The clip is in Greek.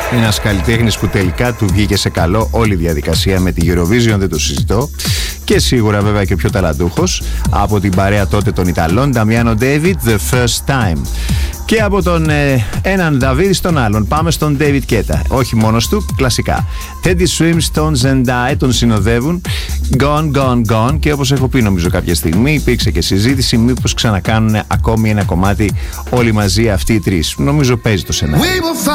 Είναι ένας καλλιτέχνης που τελικά του βγήκε σε καλό όλη η διαδικασία με τη Eurovision, δεν το συζητώ. Και σίγουρα βέβαια και ο πιο ταλαντούχος από την παρέα τότε των Ιταλών, Νταμιάνο Ντέιβιτ, The First Time. Και από τον έναν Δαβίδη στον άλλον πάμε στον David Guetta. Όχι μόνος του, κλασικά. Teddy Swims, Stones and I τον συνοδεύουν. Gone, gone, gone. Και όπως έχω πει νομίζω κάποια στιγμή, υπήρξε και συζήτηση μήπως ξανακάνουν ακόμη ένα κομμάτι όλοι μαζί αυτοί οι τρεις. Νομίζω παίζει το σενάριο.